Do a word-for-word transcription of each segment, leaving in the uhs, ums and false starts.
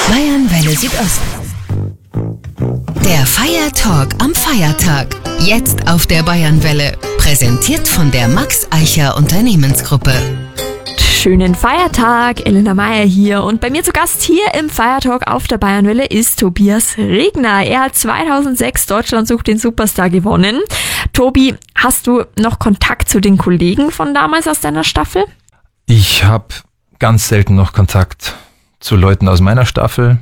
Bayernwelle Südosten. Der Feiertalk am Feiertag. Jetzt auf der Bayernwelle. Präsentiert von der Max Eicher Unternehmensgruppe. Schönen Feiertag, Elena Meyer hier und bei mir zu Gast hier im Feiertalk auf der Bayernwelle ist Tobias Regner. Er hat zweitausendsechs Deutschland sucht den Superstar gewonnen. Tobi, hast du noch Kontakt zu den Kollegen von damals aus deiner Staffel? Ich habe ganz selten noch Kontakt zu Leuten aus meiner Staffel,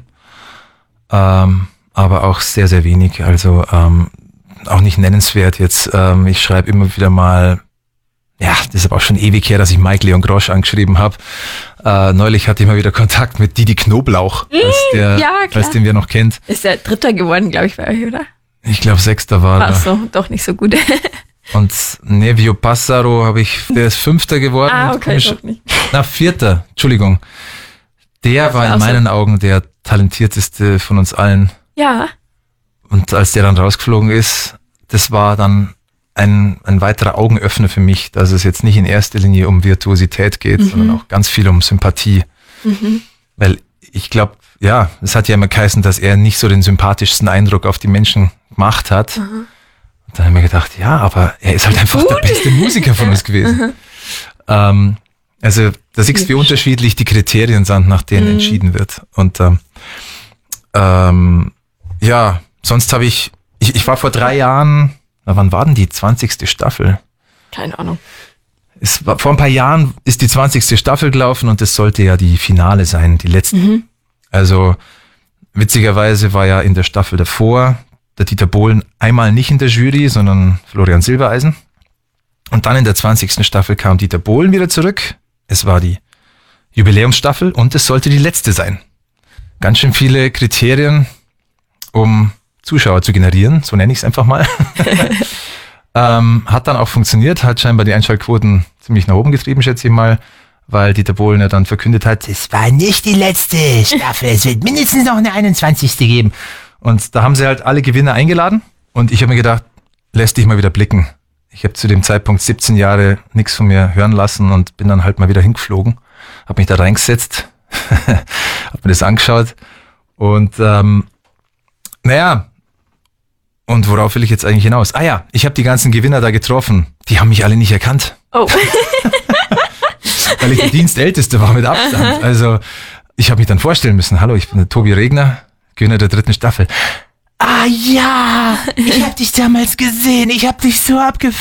ähm, aber auch sehr, sehr wenig, also ähm, auch nicht nennenswert jetzt. Ähm, ich schreibe immer wieder mal, ja, das ist aber auch schon ewig her, dass ich Mike Leon Grosch angeschrieben habe. Äh, neulich hatte ich mal wieder Kontakt mit Didi Knoblauch, mmh, als der, ja, als den wir noch kennt. Ist der Dritter geworden, glaube ich, bei euch, oder? Ich glaube, Sechster war er. Ach so, doch nicht so gut. Und Nevio Passaro habe ich, der ist Fünfter geworden. Ah, okay, doch nicht. Na, Vierter, Entschuldigung. Der war in meinen Augen der talentierteste von uns allen. Ja. Und als der dann rausgeflogen ist, das war dann ein, ein weiterer Augenöffner für mich, dass es jetzt nicht in erster Linie um Virtuosität geht, mhm. sondern auch ganz viel um Sympathie. Mhm. Weil ich glaube, ja, es hat ja immer geheißen, dass er nicht so den sympathischsten Eindruck auf die Menschen gemacht hat. Mhm. Und dann haben wir gedacht, ja, aber er ist halt einfach Gut. der beste Musiker von uns gewesen. Mhm. Ähm, also da siehst du, wie unterschiedlich die Kriterien sind, nach denen mhm. entschieden wird. Und ähm, ähm, ja, sonst habe ich, ich, ich war vor drei Jahren, na, wann war denn die zwanzigste Staffel? Keine Ahnung. Es war, vor ein paar Jahren ist die zwanzigste Staffel gelaufen und es sollte ja die Finale sein, die letzte. Mhm. Also witzigerweise war ja in der Staffel davor der Dieter Bohlen einmal nicht in der Jury, sondern Florian Silbereisen. Und dann in der zwanzigsten Staffel kam Dieter Bohlen wieder zurück. Es war die Jubiläumsstaffel und es sollte die letzte sein. Ganz schön viele Kriterien, um Zuschauer zu generieren, so nenne ich es einfach mal. ähm, hat dann auch funktioniert, hat scheinbar die Einschaltquoten ziemlich nach oben getrieben, schätze ich mal, weil Dieter Bohlen ja dann verkündet hat, es war nicht die letzte Staffel, es wird mindestens noch eine einundzwanzigste geben. Und da haben sie halt alle Gewinner eingeladen und ich habe mir gedacht, lässt dich mal wieder blicken. Ich habe zu dem Zeitpunkt siebzehn Jahre nichts von mir hören lassen und bin dann halt mal wieder hingeflogen, habe mich da reingesetzt, habe mir das angeschaut und ähm, naja, und worauf will ich jetzt eigentlich hinaus? Ah ja, ich habe die ganzen Gewinner da getroffen, die haben mich alle nicht erkannt. Oh. Weil ich der Dienstälteste war mit Abstand. Also ich habe mich dann vorstellen müssen, hallo, ich bin der Tobi Regner, Gewinner der dritten Staffel. Ah ja, ich habe dich damals gesehen, ich habe dich so abgefeiert.